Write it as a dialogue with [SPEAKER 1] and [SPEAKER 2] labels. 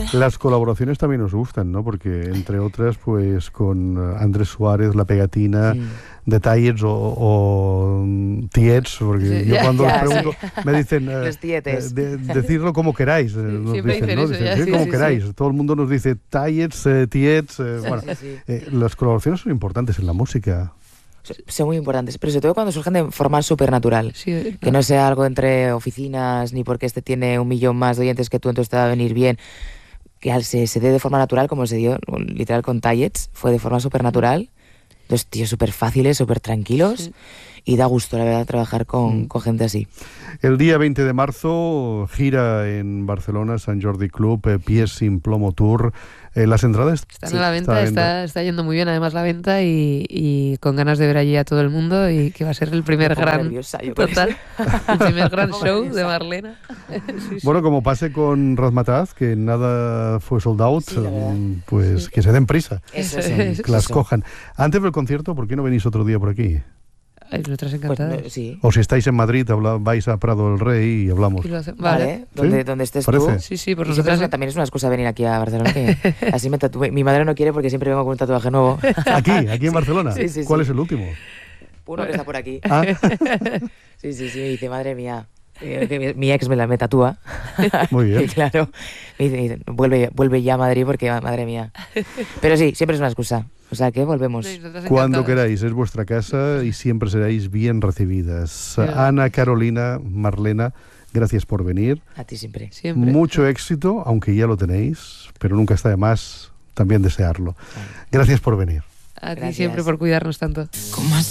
[SPEAKER 1] Las colaboraciones también nos gustan, ¿no? Porque, entre otras, pues con Andrés Suárez, La Pegatina, de Tallets o Tiets, porque yo cuando les pregunto, me dicen, decidlo como queráis. Nos dicen, ¿no? Dicen, como queráis. Todo el mundo nos dice Tallets, Tiets. Bueno, las colaboraciones son importantes en la música.
[SPEAKER 2] Son muy importantes, pero sobre todo cuando surgen de forma súper natural. Que no sea algo entre oficinas, ni porque este tiene 1 millón más de oyentes que tú, entonces te va a venir bien. Que se dé de forma natural, como se dio literal con Tallets, fue de forma súper natural. Los tíos súper fáciles, súper tranquilos, y da gusto, la verdad, trabajar con gente así.
[SPEAKER 1] El día 20 de marzo, gira en Barcelona, Sant Jordi Club, Pies sin Plomo Tour. Las entradas
[SPEAKER 3] están a la venta, está yendo muy bien además la venta, y con ganas de ver allí a todo el mundo, y que va a ser el primer gran el primer gran show de Marlena.
[SPEAKER 1] Bueno, como pase con Razmataz, que nada fue sold out, pues que se den prisa, que las cojan. Antes del concierto, ¿por qué no venís otro día por aquí?
[SPEAKER 3] Nosotras encantadas.
[SPEAKER 2] Pues
[SPEAKER 1] o si estáis en Madrid, vais a Prado del Rey y hablamos.
[SPEAKER 2] Vale. Donde estés tú.
[SPEAKER 3] Sí, por
[SPEAKER 2] nosotros también es una excusa venir aquí a Barcelona, que así me tatúe. Mi madre no quiere porque siempre vengo con un tatuaje nuevo.
[SPEAKER 1] ¿Aquí en Barcelona?
[SPEAKER 2] Sí.
[SPEAKER 1] ¿Cuál es el último?
[SPEAKER 2] Uno que está por aquí. Sí, me dice, madre mía. Mi ex me tatúa.
[SPEAKER 1] Muy bien.
[SPEAKER 2] Y claro, me dice, vuelve ya a Madrid porque, madre mía. Pero sí, siempre es una excusa. O sea que volvemos.
[SPEAKER 1] Cuando queráis, es vuestra casa y siempre seréis bien recibidas. Ana, Carolina, Marlena, gracias por venir.
[SPEAKER 2] A ti siempre.
[SPEAKER 1] Mucho éxito, aunque ya lo tenéis, pero nunca está de más también desearlo. Gracias por venir.
[SPEAKER 3] A ti siempre por cuidarnos tanto.